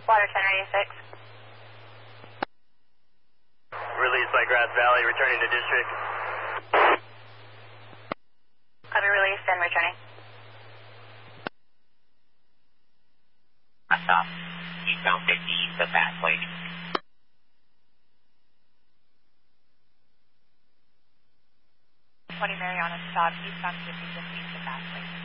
Water 1086. Released by Grass Valley, returning to district. Copy, released and returning. Stop. Eastbound 50, the fast lane. 20 Mariana, stop. Eastbound 50, the fast lane.